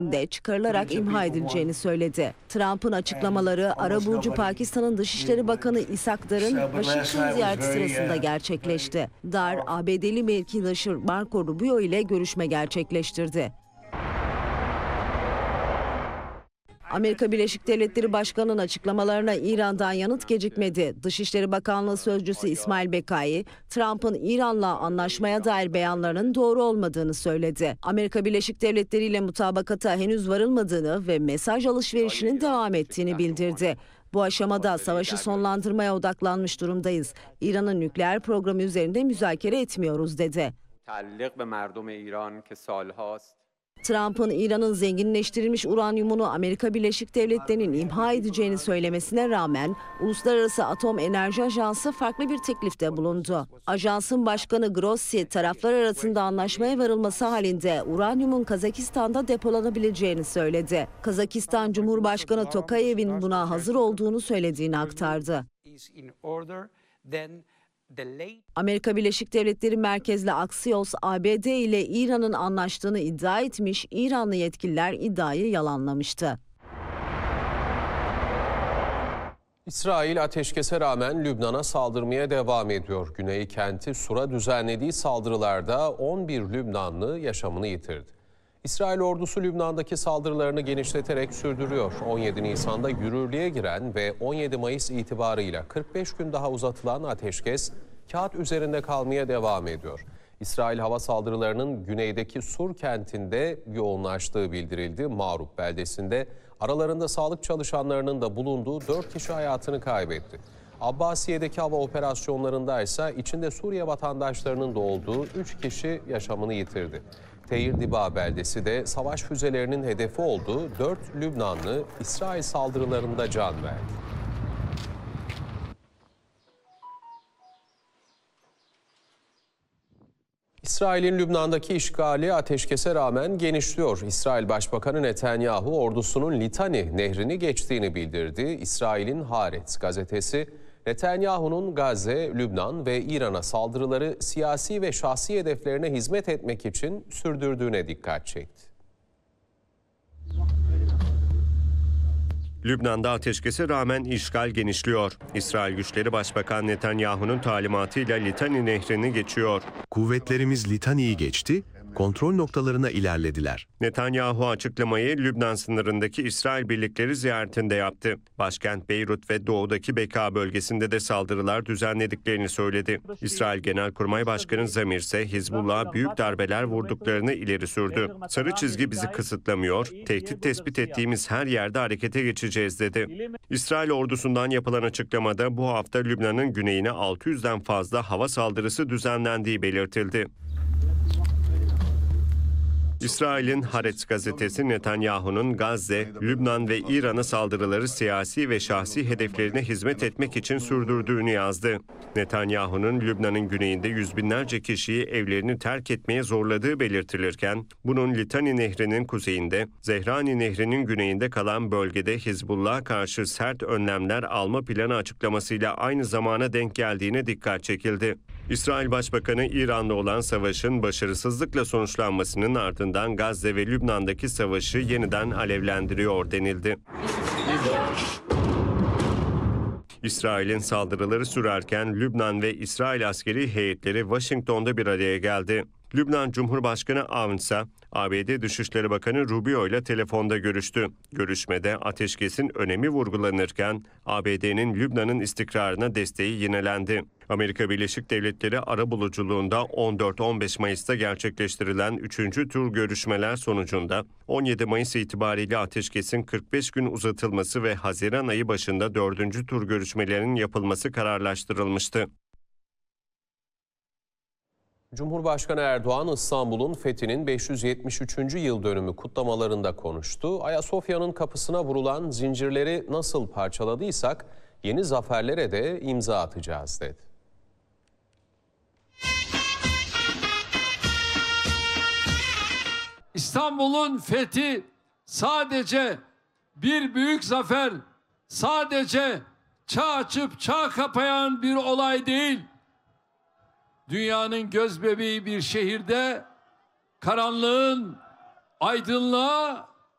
de çıkarılarak imha edileceğini söyledi. Trump'ın açıklamaları arabulucu Pakistan'ın Dışişleri Bakanı Ishaq Dar'ın Washington ziyareti sırasında gerçekleşti. Dar, ABD'li mevkidaşı Marco Rubio ile görüşme gerçekleştirdi. Amerika Birleşik Devletleri Başkanı'nın açıklamalarına İran'dan yanıt gecikmedi. Dışişleri Bakanlığı Sözcüsü İsmail Bekai, Trump'ın İran'la anlaşmaya dair beyanlarının doğru olmadığını söyledi. Amerika Birleşik Devletleri ile mutabakata henüz varılmadığını ve mesaj alışverişinin devam ettiğini bildirdi. Bu aşamada savaşı sonlandırmaya odaklanmış durumdayız. İran'ın nükleer programı üzerinde müzakere etmiyoruz dedi. Trump'ın İran'ın zenginleştirilmiş uranyumunu Amerika Birleşik Devletleri'nin imha edeceğini söylemesine rağmen Uluslararası Atom Enerji Ajansı farklı bir teklifte bulundu. Ajansın başkanı Grossi, taraflar arasında anlaşmaya varılması halinde uranyumun Kazakistan'da depolanabileceğini söyledi. Kazakistan Cumhurbaşkanı Tokayev'in buna hazır olduğunu söylediğini aktardı. Amerika Birleşik Devletleri merkezli Axios, ABD ile İran'ın anlaştığını iddia etmiş, İranlı yetkililer iddiayı yalanlamıştı. İsrail ateşkese rağmen Lübnan'a saldırmaya devam ediyor. Güney kenti Sur'a düzenlediği saldırılarda 11 Lübnanlı yaşamını yitirdi. İsrail ordusu Lübnan'daki saldırılarını genişleterek sürdürüyor. 17 Nisan'da yürürlüğe giren ve 17 Mayıs itibarıyla 45 gün daha uzatılan ateşkes kağıt üzerinde kalmaya devam ediyor. İsrail hava saldırılarının güneydeki Sur kentinde yoğunlaştığı bildirildi. Ma'rub beldesinde aralarında sağlık çalışanlarının da bulunduğu 4 kişi hayatını kaybetti. Abbasiye'deki hava operasyonlarında ise içinde Suriye vatandaşlarının da olduğu 3 kişi yaşamını yitirdi. Teir Diba beldesi de savaş füzelerinin hedefi olduğu 4 Lübnanlı İsrail saldırılarında can verdi. İsrail'in Lübnan'daki işgali ateşkese rağmen genişliyor. İsrail Başbakanı Netanyahu ordusunun Litani nehrini geçtiğini bildirdi. İsrail'in Haaretz gazetesi, Netanyahu'nun Gazze, Lübnan ve İran'a saldırıları siyasi ve şahsi hedeflerine hizmet etmek için sürdürdüğüne dikkat çekti. Lübnan'da ateşkese rağmen işgal genişliyor. İsrail güçleri Başbakan Netanyahu'nun talimatıyla Litani nehrini geçiyor. Kuvvetlerimiz Litani'yi geçti, kontrol noktalarına ilerlediler. Netanyahu açıklamayı Lübnan sınırındaki İsrail birlikleri ziyaretinde yaptı. Başkent Beyrut ve doğudaki Beka bölgesinde de saldırılar düzenlediklerini söyledi. İsrail Genelkurmay Başkanı Zamir ise Hizbullah'a büyük darbeler vurduklarını ileri sürdü. Sarı çizgi bizi kısıtlamıyor, tehdit tespit ettiğimiz her yerde harekete geçeceğiz dedi. İsrail ordusundan yapılan açıklamada bu hafta Lübnan'ın güneyine 600'den fazla hava saldırısı düzenlendiği belirtildi. İsrail'in Haaretz gazetesi Netanyahu'nun Gazze, Lübnan ve İran'a saldırıları siyasi ve şahsi hedeflerine hizmet etmek için sürdürdüğünü yazdı. Netanyahu'nun Lübnan'ın güneyinde yüz binlerce kişiyi evlerini terk etmeye zorladığı belirtilirken, bunun Litani Nehri'nin kuzeyinde, Zehrani Nehri'nin güneyinde kalan bölgede Hizbullah'a karşı sert önlemler alma planı açıklamasıyla aynı zamana denk geldiğine dikkat çekildi. İsrail Başbakanı İran'la olan savaşın başarısızlıkla sonuçlanmasının ardından Gazze ve Lübnan'daki savaşı yeniden alevlendiriyor denildi. İsrail'in saldırıları sürerken Lübnan ve İsrail askeri heyetleri Washington'da bir araya geldi. Lübnan Cumhurbaşkanı Avn ise ABD Dışişleri Bakanı Rubio ile telefonda görüştü. Görüşmede ateşkesin önemi vurgulanırken ABD'nin Lübnan'ın istikrarına desteği yinelendi. Amerika Birleşik Devletleri arabuluculuğunda 14-15 Mayıs'ta gerçekleştirilen 3. tur görüşmeler sonucunda 17 Mayıs itibariyle ateşkesin 45 gün uzatılması ve Haziran ayı başında 4. tur görüşmelerinin yapılması kararlaştırılmıştı. Cumhurbaşkanı Erdoğan, İstanbul'un fethinin 573. yıl dönümü kutlamalarında konuştu. Ayasofya'nın kapısına vurulan zincirleri nasıl parçaladıysak yeni zaferlere de imza atacağız dedi. İstanbul'un fethi sadece bir büyük zafer, sadece çağ açıp çağ kapayan bir olay değil. Dünyanın gözbebeği bir şehirde karanlığın aydınlığa